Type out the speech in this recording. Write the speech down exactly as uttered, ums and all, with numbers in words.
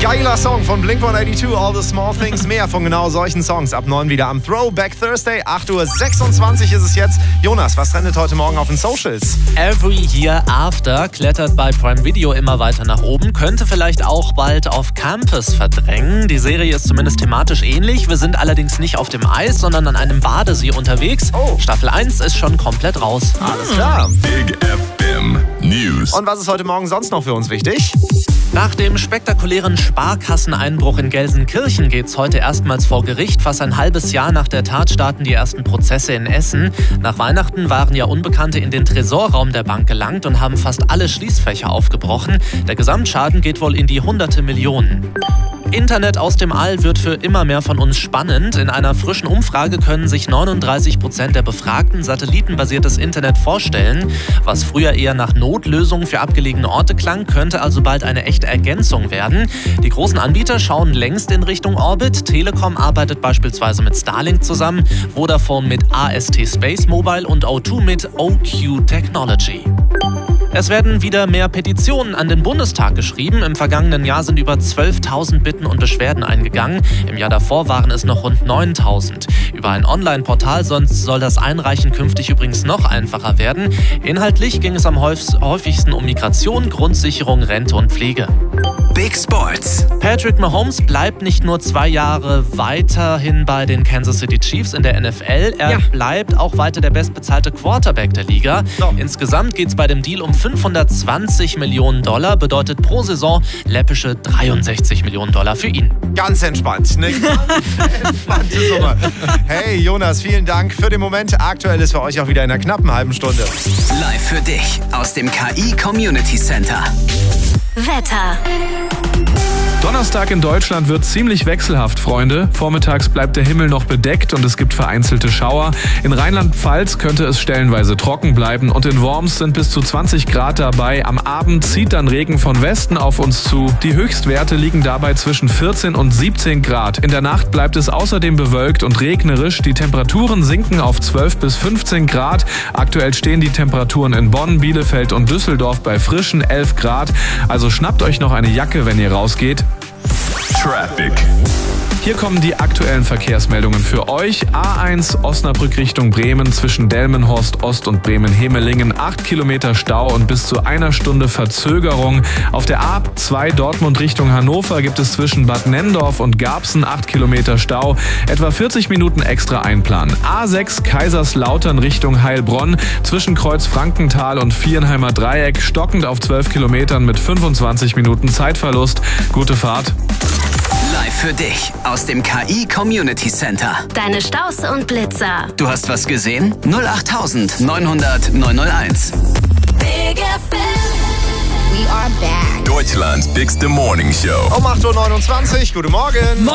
Geiler Song von Blink one eighty-two, All the Small Things. Mehr von genau solchen Songs ab neun wieder am Throwback Thursday. acht Uhr sechsundzwanzig ist es jetzt. Jonas, was trendet heute Morgen auf den Socials? Every Year After klettert bei Prime Video immer weiter nach oben, könnte vielleicht auch bald auf Campus verdrängen. Die Serie ist zumindest thematisch ähnlich. Wir sind allerdings nicht auf dem Eis, sondern an einem Badesee unterwegs. Oh. Staffel eins ist schon komplett raus. Alles klar. Big F M News. Und was ist heute Morgen sonst noch für uns wichtig? Nach dem spektakulären Sparkasseneinbruch in Gelsenkirchen geht's heute erstmals vor Gericht. Fast ein halbes Jahr nach der Tat starten die ersten Prozesse in Essen. Nach Weihnachten waren ja Unbekannte in den Tresorraum der Bank gelangt und haben fast alle Schließfächer aufgebrochen. Der Gesamtschaden geht wohl in die hunderte Millionen. Internet aus dem All wird für immer mehr von uns spannend. In einer frischen Umfrage können sich neununddreißig Prozent der Befragten satellitenbasiertes Internet vorstellen. Was früher eher nach Notlösungen für abgelegene Orte klang, könnte also bald eine echte Ergänzung werden. Die großen Anbieter schauen längst in Richtung Orbit. Telekom arbeitet beispielsweise mit Starlink zusammen, Vodafone mit A S T Space Mobile und O zwei mit O Q Technology. Es werden wieder mehr Petitionen an den Bundestag geschrieben. Im vergangenen Jahr sind über zwölftausend Bitten und Beschwerden eingegangen. Im Jahr davor waren es noch rund neuntausend. Über ein Online-Portal sonst soll das Einreichen künftig übrigens noch einfacher werden. Inhaltlich ging es am häufigsten um Migration, Grundsicherung, Rente und Pflege. Big Sports. Patrick Mahomes bleibt nicht nur zwei Jahre weiterhin bei den Kansas City Chiefs in der N F L, er Ja. bleibt auch weiter der bestbezahlte Quarterback der Liga. So. Insgesamt geht es bei dem Deal um fünfhundertzwanzig Millionen Dollar, bedeutet pro Saison läppische dreiundsechzig Millionen Dollar für ihn. Ganz entspannt. Eine ganz entspannte Summe. Hey Jonas, vielen Dank für den Moment. Aktuell ist für euch auch wieder in einer knappen halben Stunde. Live für dich aus dem K I Community Center. Wetter. Donnerstag in Deutschland wird ziemlich wechselhaft, Freunde. Vormittags bleibt der Himmel noch bedeckt und es gibt vereinzelte Schauer. In Rheinland-Pfalz könnte es stellenweise trocken bleiben und in Worms sind bis zu zwanzig Grad dabei. Am Abend zieht dann Regen von Westen auf uns zu. Die Höchstwerte liegen dabei zwischen vierzehn und siebzehn Grad. In der Nacht bleibt es außerdem bewölkt und regnerisch. Die Temperaturen sinken auf zwölf bis fünfzehn Grad. Aktuell stehen die Temperaturen in Bonn, Bielefeld und Düsseldorf bei frischen elf Grad. Also schnappt euch noch eine Jacke, wenn ihr rausgeht. Traffic. Hier kommen die aktuellen Verkehrsmeldungen für euch. A eins Osnabrück Richtung Bremen zwischen Delmenhorst Ost und Bremen-Hemelingen. acht Kilometer Stau und bis zu einer Stunde Verzögerung. Auf der A zwei Dortmund Richtung Hannover gibt es zwischen Bad Nenndorf und Garbsen acht Kilometer Stau. Etwa vierzig Minuten extra einplanen. A sechs Kaiserslautern Richtung Heilbronn zwischen Kreuz Frankenthal und Viernheimer Dreieck. Stockend auf zwölf Kilometern mit fünfundzwanzig Minuten Zeitverlust. Gute Fahrt. Live für dich aus dem K I Community Center. Deine Staus und Blitzer. Du hast was gesehen? null acht neunhundert neunhunderteins. Big F M. We are back. Deutschlands bigste Morning Show. Um acht Uhr neunundzwanzig. Guten Morgen.